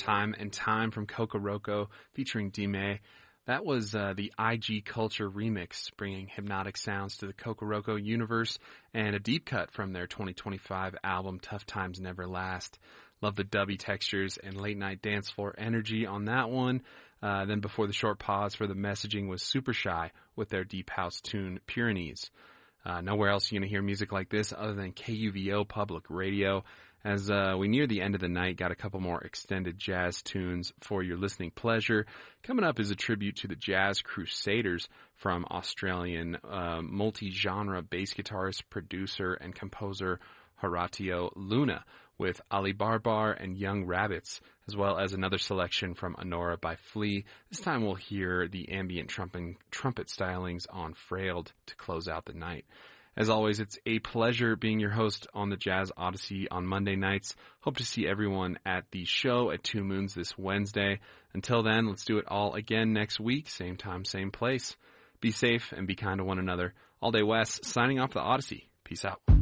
Time and Time from Kokoroko featuring D-May. That was the IG Culture remix, bringing hypnotic sounds to the Kokoroko universe, and a deep cut from their 2025 album Tough Times Never Last. Love the dubby textures and late night dance floor energy on that one. Then before the short pause for the messaging was Super Shy with their deep house tune Pyrenees. Nowhere else you're going to hear music like this other than KUVO Public Radio. As we near the end of the night, got a couple more extended jazz tunes for your listening pleasure. Coming up is a tribute to the Jazz Crusaders from Australian multi-genre bass guitarist, producer, and composer Horatio Luna with Ali Barbar and Young Rabbits, as well as another selection from Honora by Flea. This time we'll hear the ambient trumpet stylings on Frailed to close out the night. As always, it's a pleasure being your host on the Jazz Odyssey on Monday nights. Hope to see everyone at the show at Two Moons this Wednesday. Until then, let's do it all again next week, same time, same place. Be safe and be kind to one another. All Day West, signing off the Odyssey. Peace out.